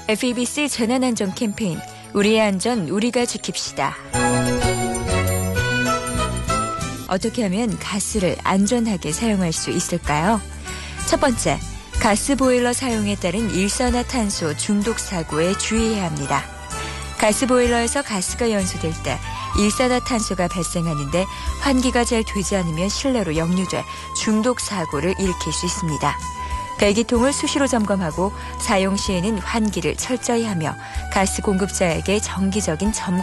FEBC 재난안전 캠페인 우리의 안전 우리가 지킵시다. 어떻게 하면 가스를 안전하게 사용할 수 있을까요? 첫 번째, 가스보일러 사용에 따른 일산화탄소 중독 사고에 주의해야 합니다. 가스보일러에서 가스가 연소될 때 일산화탄소가 발생하는데 환기가 잘 되지 않으면 실내로 역류돼 중독 사고를 일으킬 수 있습니다. 배기통을 수시로 점검하고 사용 시에는 환기를 철저히 하며 가스 공급자에게 정기적인 점검